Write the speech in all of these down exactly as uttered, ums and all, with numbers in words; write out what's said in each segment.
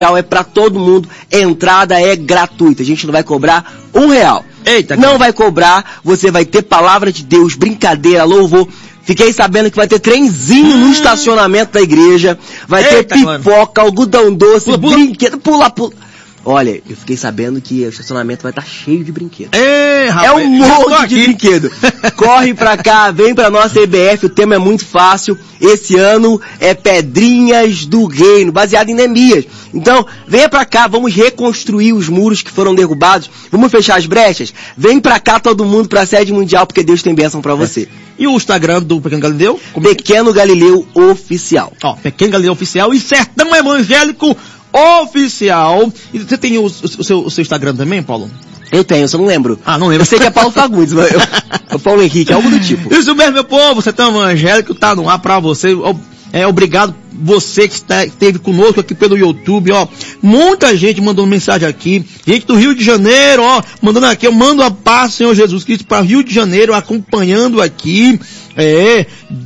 é para todo mundo, entrada é gratuita, a gente não vai cobrar um real. Eita, não cara. vai cobrar, você vai ter palavra de Deus, brincadeira, louvor. Fiquei sabendo que vai ter trenzinho hum. no estacionamento da igreja, vai Eita, ter pipoca, mano. algodão doce, pula, pula. brinquedo, pula, pula. Olha, eu fiquei sabendo que o estacionamento vai estar cheio de brinquedos. Ei, rapaz, é um monte de brinquedo. Corre pra cá, vem pra nossa E B F, o tema é muito fácil. Esse ano é Pedrinhas do Reino, baseado em Neemias. Então, venha pra cá, vamos reconstruir os muros que foram derrubados, vamos fechar as brechas. Vem pra cá todo mundo pra sede mundial, porque Deus tem bênção pra você. É. E o Instagram do Pequeno Galileu? Como Pequeno é? Galileu Oficial. Ó, Pequeno Galileu Oficial e Sertão Evangélico Oficial. E você tem o, o, o, seu, o seu Instagram também, Paulo? Eu tenho, eu só não lembro. Ah, não lembro. Eu sei que é Paulo Fagundes, mas eu, é Paulo Henrique, algo do tipo. Isso mesmo, meu povo, Sertão Evangélico tá no ar pra você. É, obrigado você que está, esteve conosco aqui pelo YouTube, ó. Muita gente mandando mensagem aqui. Gente do Rio de Janeiro, ó, mandando aqui. Eu mando a paz, Senhor Jesus Cristo, para Rio de Janeiro, acompanhando aqui. É,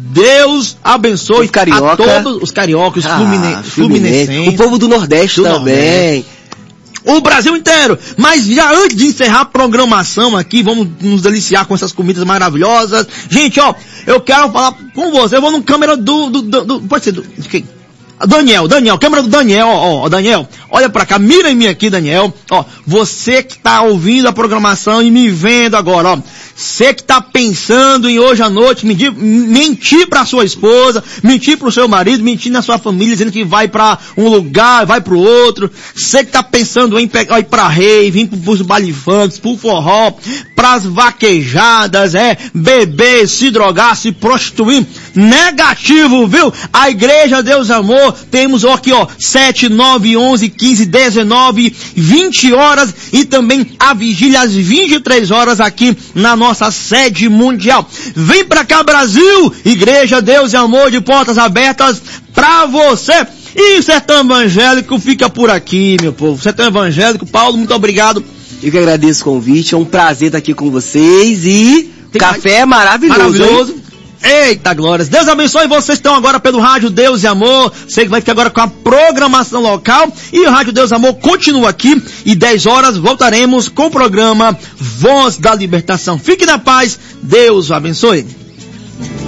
Deus abençoe carioca. a todos os cariocas, os ah, flumine, fluminenses. O povo do Nordeste do também. Nordeste. O Brasil inteiro. Mas já antes de encerrar a programação aqui, vamos nos deliciar com essas comidas maravilhosas. Gente, ó, eu quero falar com você. Eu vou no câmera do, do, do, do pode ser do, de quem? Daniel, Daniel, câmera do Daniel, ó, ó, Daniel, olha pra cá, mira em mim aqui, Daniel, ó, você que tá ouvindo a programação e me vendo agora, ó, você que tá pensando em hoje à noite mentir, mentir pra sua esposa, mentir pro seu marido, mentir na sua família, dizendo que vai pra um lugar, vai pro outro, você que tá pensando em pegar, ir pra rei, vir pros baile funk, pro forró, pras vaquejadas, é, beber, se drogar, se prostituir, negativo, viu? A igreja Deus Amor, temos aqui, ó, sete, nove, onze, quinze, dezenove, vinte horas e também a vigília às vinte e três horas aqui na nossa sede mundial. Vem pra cá, Brasil! Igreja Deus e Amor de portas abertas pra você. E o Sertão Evangélico fica por aqui, meu povo. Sertão Evangélico, Paulo, muito obrigado. Eu que agradeço o convite, é um prazer estar aqui com vocês e Tem café mais... maravilhoso. Maravilhoso. Hein? Eita glórias, Deus abençoe, vocês estão agora pelo Rádio Deus e Amor, você que vai ficar agora com a programação local, e o Rádio Deus e Amor continua aqui, e dez horas voltaremos com o programa Voz da Libertação. Fique na paz, Deus o abençoe.